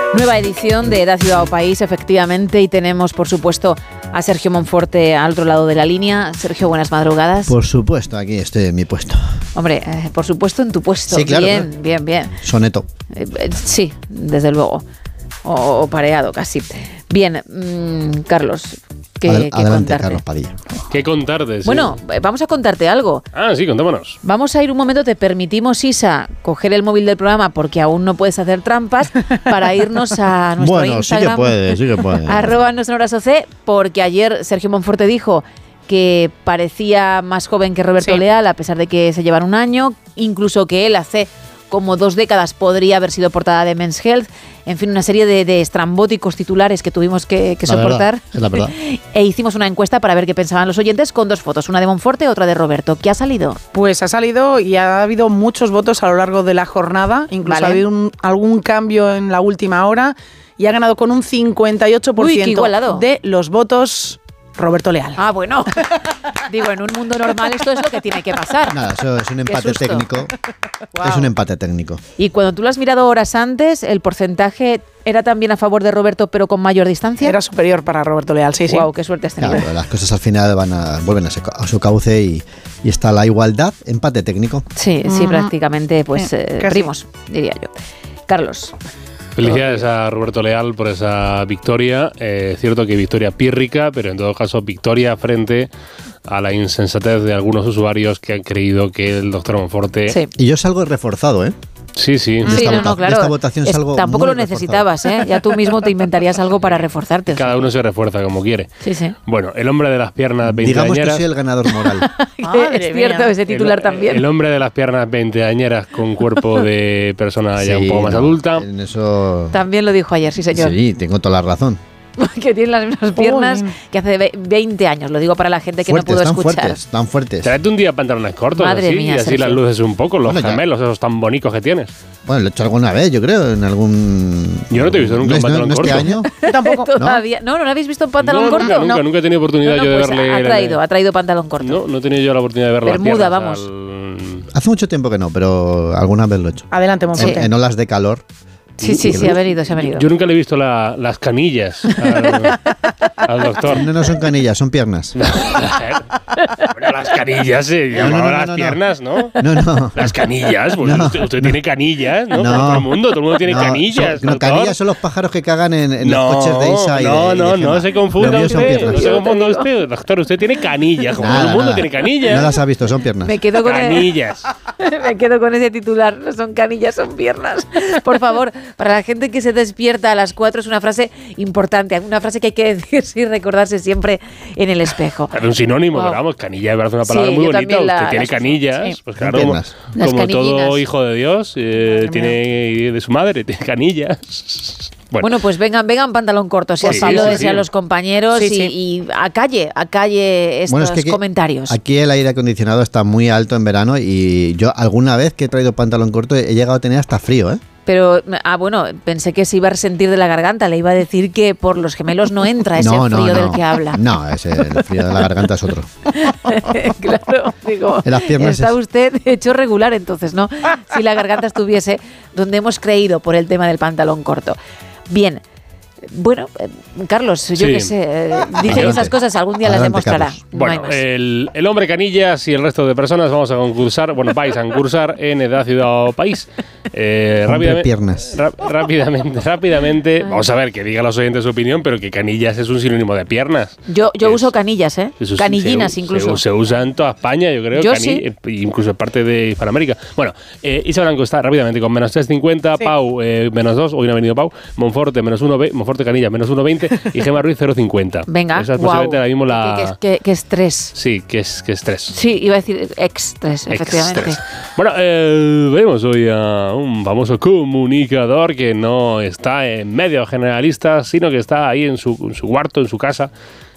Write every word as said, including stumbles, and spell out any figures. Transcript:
Nueva edición de Edad, Ciudad o País, efectivamente, y tenemos, por supuesto, a Sergio Monforte al otro lado de la línea. Sergio, buenas madrugadas. Por supuesto, aquí estoy en mi puesto. Hombre, eh, por supuesto en tu puesto. Sí, claro. Bien, claro. bien, bien. Soneto. Eh, eh, sí, desde luego. O, o pareado, casi. Bien, mmm, Carlos, ¿qué, Adel- qué adelante, contarte? Carlos Padilla. ¿Qué contarte? Sí. Bueno, eh, vamos a contarte algo. Ah, sí, contémonos. Vamos a ir un momento, te permitimos, Isa, coger el móvil del programa porque aún no puedes hacer trampas para irnos a nuestro Bueno, Instagram. sí que puede, sí que puede. Arroba no son horas O C, porque ayer Sergio Monforte dijo que parecía más joven que Roberto Sí. Leal, a pesar de que se llevan un año, incluso que él hace como dos décadas podría haber sido portada de Men's Health. En fin, una serie de, de estrambóticos titulares que tuvimos que, que La verdad, soportar. es la verdad. E hicimos una encuesta para ver qué pensaban los oyentes con dos fotos, una de Monforte y otra de Roberto. ¿Qué ha salido? Pues ha salido y ha habido muchos votos a lo largo de la jornada, incluso Vale. ha habido un- algún cambio en la última hora y ha ganado con un cincuenta y ocho por ciento Uy, qué igualado. de los votos Roberto Leal. Ah, bueno. Digo, en un mundo normal esto es lo que tiene que pasar. Nada, eso es un Qué empate susto. técnico. Wow. Es un empate técnico. Y cuando tú lo has mirado horas antes, ¿el porcentaje era también a favor de Roberto, pero con mayor distancia? Era superior para Roberto Leal, sí, sí. Wow, qué suerte has tenido. Claro, las cosas al final van a, vuelven a, su, a su cauce y, y está la igualdad, empate técnico. Sí, sí, Ujú. prácticamente, pues, Sí, eh, casi. primos, diría yo. Carlos. Felicidades a Roberto Leal por esa victoria. Eh, cierto que victoria pírrica, pero en todo caso victoria frente a la insensatez de algunos usuarios que han creído que el doctor Monforte... Sí. Y yo salgo reforzado, ¿eh? sí. sí. De Sí, esta no, vota- no, claro. de esta votación Es- salgo tampoco muy lo necesitabas, ¿eh? Ya tú mismo te inventarías algo para reforzarte. Cada uno se refuerza como quiere. Sí, sí. Bueno, el hombre de las piernas Digamos que veinteañeras... soy el ganador moral. Madre es cierto, mía. ese titular el, también. El hombre de las piernas veinteañeras con cuerpo de persona ya Sí, un poco más no, adulta. En eso. También lo dijo ayer, sí, señor. Sí, tengo toda la razón. Que tiene las mismas piernas Jolín. que hace ve- veinte años. Lo digo para la gente que Fuertes, no pudo tan escuchar. fuertes, tan fuertes. Tráete un día pantalones cortos Madre así, mía, y así Sergio. las luces un poco, los Bueno, ya. gemelos esos tan bonitos que tienes. Bueno, lo he hecho alguna vez, yo creo, en algún. Yo no te he visto nunca ¿No en es- pantalón no este corto. año? Yo tampoco. Todavía. ¿No? ¿No lo habéis visto en pantalón No, corto? Nunca, nunca, no. nunca he tenido oportunidad No, no, yo de pues verle. ha traído, ha traído pantalón corto. No, no he tenido yo la oportunidad de verle Bermuda, las piernas vamos. al- Hace mucho tiempo que no, pero alguna vez lo he hecho. Adelante, En, Monforte. en olas de calor. Sí, sí, sí, ha venido, se ha venido. Yo nunca le he visto la- las canillas al, al doctor. No, no son canillas, son piernas. Bueno, las canillas se no, llamaban no, las no, no. piernas, ¿no? No, no. Las canillas, pues No, usted, usted tiene canillas, ¿no? No. Como todo el mundo, todo el mundo tiene No, canillas. son- no, doctor. canillas son los pájaros que cagan en, en no, los coches de Isa y de, no, y de no, Gemma. no se Los confunda míos son usted, piernas. no se confunda usted, doctor, usted tiene canillas, como Nada, todo el mundo nada. tiene canillas. No las has visto, son piernas. Me quedo con el- Canillas. Me quedo con ese titular, no son canillas, son piernas. Por favor, para la gente que se despierta a las cuatro es una frase importante, una frase que hay que decirse y recordarse siempre en el espejo. Es un sinónimo, Wow. pero vamos, canilla me parece una palabra Sí, muy yo bonita. también la- Usted tiene las uso, canillas, sí. pues claro, como, Piernas. Las como todo canillinas. hijo de Dios, eh, tiene de su madre, tiene canillas. Bueno, Bueno, pues vengan, vengan pantalón corto, si Pues así sí, lo sí, desean sí. los compañeros Sí, y, sí. y a calle, a calle estos Bueno, es que aquí- comentarios. Aquí el aire acondicionado está muy alto en verano y yo alguna vez que he traído pantalón corto he llegado a tener hasta frío, ¿eh? Pero, ah, bueno, pensé que se iba a resentir de la garganta. Le iba a decir que por los gemelos no entra ese no, no, frío no. del que habla. No, ese, el frío de la garganta es otro. Claro, digo, En las piernas está es- usted hecho regular entonces, ¿no? Si la garganta estuviese donde hemos creído por el tema del pantalón corto. Bien. Bueno, eh, Carlos, yo Sí. qué sé, eh, dicen Adelante. esas cosas, algún día las Adelante, demostrará. Carlos. No hay bueno, más. el, el hombre canillas y el resto de personas vamos a concursar, bueno, vais a concursar en Edad, Ciudad o País. Eh, Hombre, rápidamente, piernas. ra- rápidamente, rápidamente, vamos a ver, que digan los oyentes su opinión, pero que canillas es un sinónimo de piernas. Yo, yo es- uso canillas, ¿eh? Eso sí, Canillinas se, incluso. Se, se usa en toda España, yo creo, Yo cani- sí. eh, incluso en parte de Hispanoamérica. Bueno, eh, Isa Blanco está rápidamente con menos tres cincuenta, Sí. Pau eh, menos dos, hoy no ha venido Pau, Monforte menos uno, Monforte Canilla menos uno veinte y Gemma Ruiz cero cincuenta. Venga, Esa es guau. posiblemente ahora mismo la... Qué, qué- qué- qué estrés. Sí, que es, que es tres. Sí, iba a decir ex-tres, efectivamente. Extres. Bueno, eh, vemos hoy a un famoso comunicador que no está en medios generalistas, sino que está ahí en su, en su cuarto, en su casa,